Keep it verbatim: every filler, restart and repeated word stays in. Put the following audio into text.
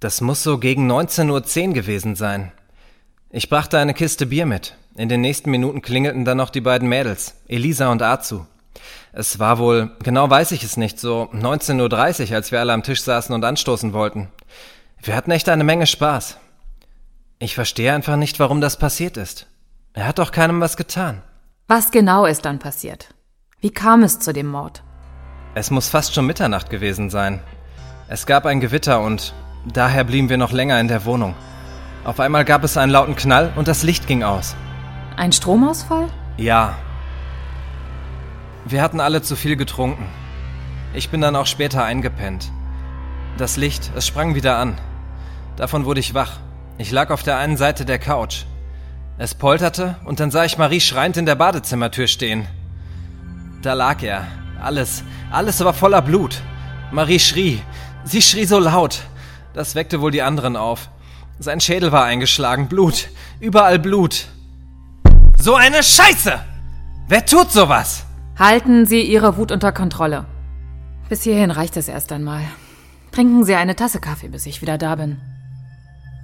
Das muss so gegen neunzehn Uhr zehn gewesen sein. Ich brachte eine Kiste Bier mit. In den nächsten Minuten klingelten dann noch die beiden Mädels, Elisa und Azu. Es war wohl, genau weiß ich es nicht, so neunzehn Uhr dreißig, als wir alle am Tisch saßen und anstoßen wollten. Wir hatten echt eine Menge Spaß. Ich verstehe einfach nicht, warum das passiert ist. Er hat doch keinem was getan. Was genau ist dann passiert? Wie kam es zu dem Mord? Es muss fast schon Mitternacht gewesen sein. Es gab ein Gewitter und daher blieben wir noch länger in der Wohnung. Auf einmal gab es einen lauten Knall und das Licht ging aus. Ein Stromausfall? Ja. Wir hatten alle zu viel getrunken. Ich bin dann auch später eingepennt. Das Licht, es sprang wieder an. Davon wurde ich wach. Ich lag auf der einen Seite der Couch. Es polterte und dann sah ich Marie schreiend in der Badezimmertür stehen. Da lag er. Alles, alles war voller Blut. Marie schrie. Sie schrie so laut. Das weckte wohl die anderen auf. Sein Schädel war eingeschlagen. Blut. Überall Blut. So eine Scheiße! Wer tut sowas? Halten Sie Ihre Wut unter Kontrolle. Bis hierhin reicht es erst einmal. Trinken Sie eine Tasse Kaffee, bis ich wieder da bin.